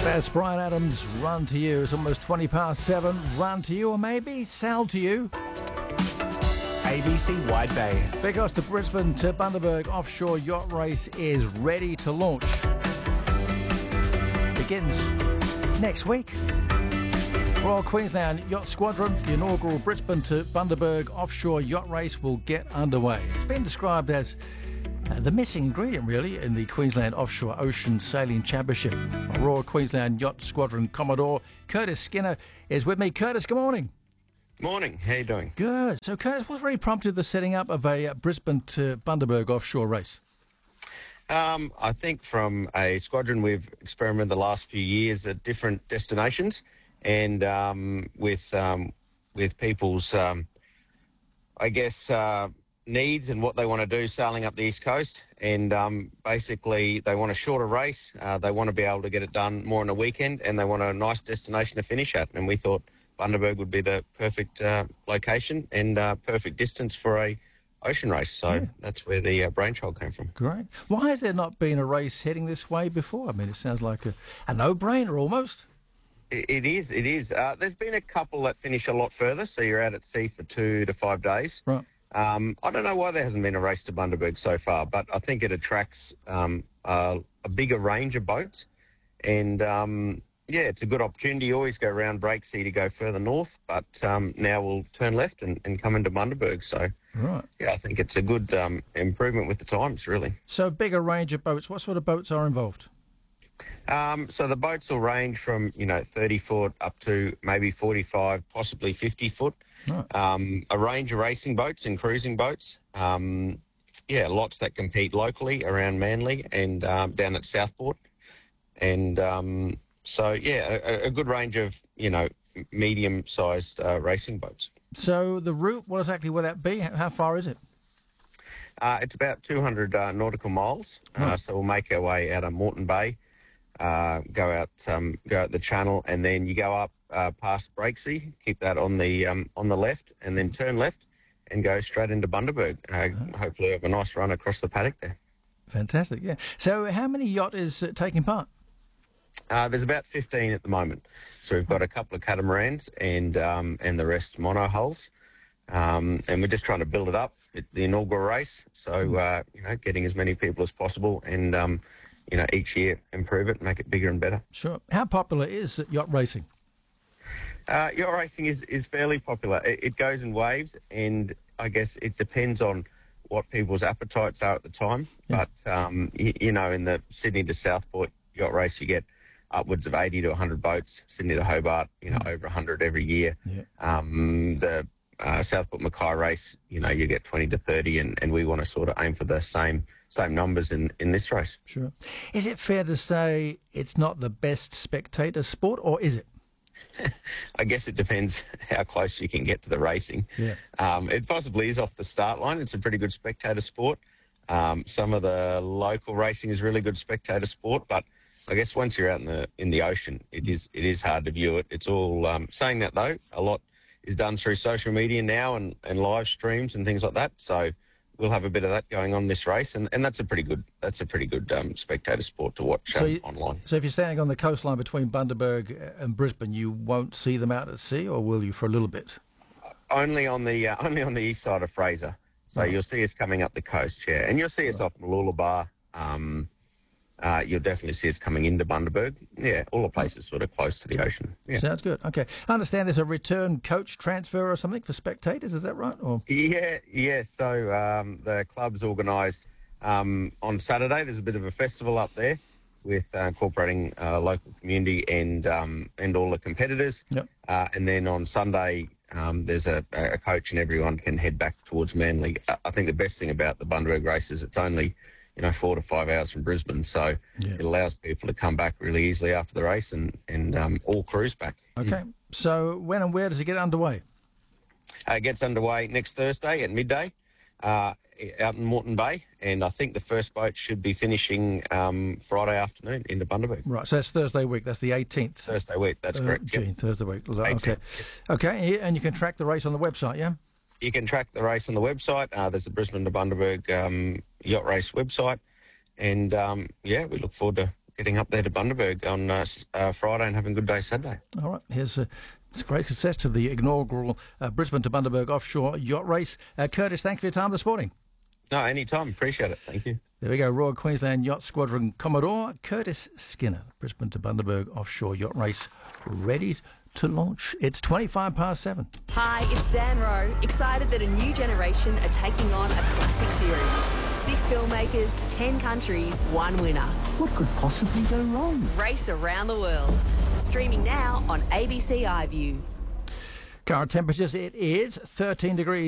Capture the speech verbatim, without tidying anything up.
That's Brian Adams, Run to You. It's almost twenty past seven. Run to You, or maybe Sal to You. A B C Wide Bay. Because the Brisbane to Bundaberg offshore yacht race is ready to launch. Begins next week. Royal Queensland Yacht Squadron, the inaugural Brisbane to Bundaberg offshore yacht race will get underway. It's been described as Uh, the missing ingredient, really, in the Queensland Offshore Ocean Sailing Championship. Royal Queensland Yacht Squadron Commodore Curtis Skinner is with me. Curtis, good morning. Morning. How you doing? Good. So, Curtis, what really prompted the setting up of a Brisbane to Bundaberg offshore race? Um, I think from a squadron, we've experimented the last few years at different destinations, and um, with um, with people's, um, I guess, uh, needs and what they want to do sailing up the East Coast. And um, basically, they want a shorter race. Uh, they want to be able to get it done more on a weekend, and they want a nice destination to finish at. And we thought Bundaberg would be the perfect uh, location and uh, perfect distance for a ocean race. So yeah. That's where the uh, brainchild came from. Great. Why has there not been a race heading this way before? I mean, it sounds like a, a no-brainer almost. It, it is, it is. Uh, there's been a couple that finish a lot further, so you're out at sea for two to five days. Right. Um, I don't know why there hasn't been a race to Bundaberg so far, but I think it attracts um, uh, a bigger range of boats. And, um, yeah, it's a good opportunity. You always go around Breaksea to go further north, but um, now we'll turn left and, and come into Bundaberg. So, right. yeah, I think it's a good um, improvement with the times, really. So, bigger range of boats. What sort of boats are involved? Um, so the boats will range from, you know, thirty foot up to maybe forty-five, possibly fifty foot. Right. Um, a range of racing boats and cruising boats. Um, yeah, lots that compete locally around Manly and um, down at Southport. And um, so, yeah, a, a good range of, you know, medium-sized uh, racing boats. So the route, what exactly will that be? How far is it? Uh, it's about two hundred uh, nautical miles. Right. Uh, so we'll make our way out of Moreton Bay. Uh, go out, um, go out the channel, and then you go up uh, past Breaksea. Keep that on the um, on the left, and then turn left and go straight into Bundaberg. Uh, oh. Hopefully, have a nice run across the paddock there. Fantastic, yeah. So, how many yacht is uh, taking part? Uh, there's about fifteen at the moment. So we've got a couple of catamarans and um, and the rest monohulls. Um, and we're just trying to build it up. It's the inaugural race, so uh, you know, getting as many people as possible and. Um, You know, each year improve it, make it bigger and better. Sure. How popular is yacht racing? Uh, yacht racing is, is fairly popular. It, it goes in waves, and I guess it depends on what people's appetites are at the time. Yeah. But, um, you, you know, in the Sydney to Southport yacht race, you get upwards of eighty to one hundred boats. Sydney to Hobart, you know, mm. over one hundred every year. Yeah. Um, the uh, Southport Mackay race, you know, you get twenty to thirty, and, and we want to sort of aim for the same same numbers in, in this race. Sure. Is it fair to say it's not the best spectator sport, or is it? I guess it depends how close you can get to the racing. Yeah. Um, it possibly is off the start line. It's a pretty good spectator sport. Um, some of the local racing is really good spectator sport, but I guess once you're out in the in the ocean, it is it is hard to view it. It's all um, saying that though, a lot is done through social media now and, and live streams and things like that. So we'll have a bit of that going on this race, and, and that's a pretty good that's a pretty good um, spectator sport to watch um, so you, online. So if you're standing on the coastline between Bundaberg and Brisbane, you won't see them out at sea, or will you for a little bit? Only on the uh, only on the east side of Fraser. So right. You'll see us coming up the coast, yeah, and you'll see us right. off Mooloolaba. Um, uh, you'll definitely see us coming into Bundaberg. Yeah, all the places sort of close to the ocean. Yeah. Sounds good. Okay, I understand there's a return coach transfer or something for spectators. Is that right? Or yeah, yeah. So um, the club's organised um, on Saturday. There's a bit of a festival up there with uh, incorporating uh, local community and um, and all the competitors. Yep. Uh, and then on Sunday. Um, there's a, a coach and everyone can head back towards Manly. I think the best thing about the Bundaberg race is it's only, you know, four to five hours from Brisbane, so yeah. it allows people to come back really easily after the race and, and um, all cruise back. Okay, so when and where does it get underway? Uh, it gets underway next Thursday at midday uh, out in Moreton Bay, and I think the first boat should be finishing um, Friday afternoon into Bundaberg. Right, so that's Thursday week. That's the eighteenth. Thursday week, that's uh, correct. Gee, yep. Thursday week. Okay, okay, and you can track the race on the website, yeah? You can track the race on the website. Uh, there's the Brisbane to Bundaberg um, yacht race website, and um, yeah, we look forward to getting up there to Bundaberg on uh, s- uh, Friday and having a good day Saturday. All right, here's a it's great success to the inaugural uh, Brisbane to Bundaberg offshore yacht race. Uh, Curtis, thanks for your time this morning. No, anytime. Appreciate it. Thank you. There we go, Royal Queensland Yacht Squadron Commodore Curtis Skinner, Brisbane to Bundaberg offshore yacht race, ready to launch. It's twenty-five past seven. Hi, it's Zan Rowe. Excited that a new generation are taking on a classic series. Six filmmakers, ten countries, one winner. What could possibly go wrong? Race around the world. Streaming now on A B C iView. Current temperatures, it is thirteen degrees.